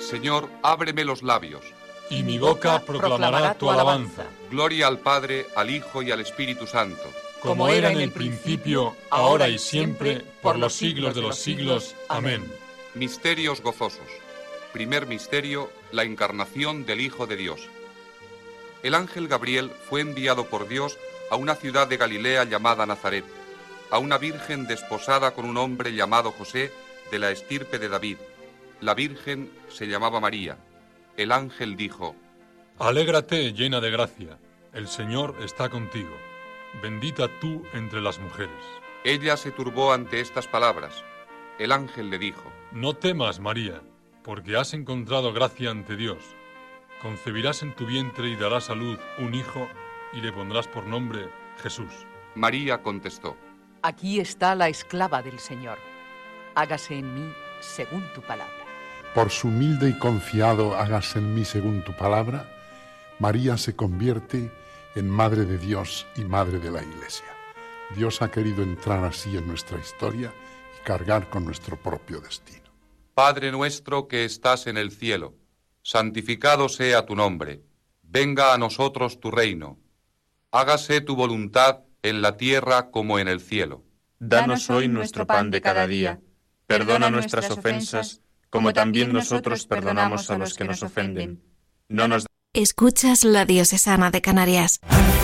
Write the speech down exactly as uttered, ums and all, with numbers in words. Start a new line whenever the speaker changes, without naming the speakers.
Señor, ábreme los labios.
Y mi boca proclamará tu alabanza.
Gloria al Padre, al Hijo y al Espíritu Santo.
Como era en el principio, ahora y siempre, por los siglos de los siglos. Amén.
Misterios gozosos. Primer misterio, la encarnación del Hijo de Dios. El ángel Gabriel fue enviado por Dios a una ciudad de Galilea llamada Nazaret, a una virgen desposada con un hombre llamado José, de la estirpe de David. La virgen se llamaba María. El ángel dijo:
Alégrate, llena de gracia, el Señor está contigo. Bendita tú entre las mujeres.
Ella se turbó ante estas palabras. El ángel le dijo:
No temas, María, porque has encontrado gracia ante Dios. Concebirás en tu vientre y darás a luz un hijo y le pondrás por nombre Jesús.
María contestó:
Aquí está la esclava del Señor. Hágase en mí según tu palabra.
Por su humilde y confiado hágase en mí según tu palabra, María se convierte en Madre de Dios y Madre de la Iglesia. Dios ha querido entrar así en nuestra historia y cargar con nuestro propio destino.
Padre nuestro que estás en el cielo, santificado sea tu nombre. Venga a nosotros tu reino. Hágase tu voluntad en la tierra como en el cielo.
Danos hoy nuestro pan de cada día. Perdona nuestras ofensas, como también nosotros perdonamos a los que nos ofenden. No nos
Escuchas La Diocesana de Canarias.